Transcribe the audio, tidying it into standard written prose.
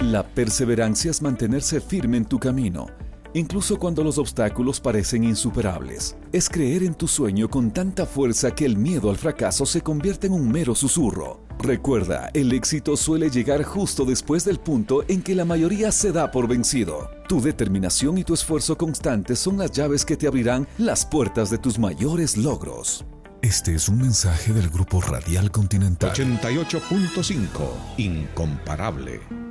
La perseverancia es mantenerse firme en tu camino, incluso cuando los obstáculos parecen insuperables. Es creer en tu sueño con tanta fuerza que el miedo al fracaso se convierte en un mero susurro. Recuerda, el éxito suele llegar justo después del punto en que la mayoría se da por vencido. Tu determinación y tu esfuerzo constante son las llaves que te abrirán las puertas de tus mayores logros. Este es un mensaje del Grupo Radial Continental. 88.5, incomparable.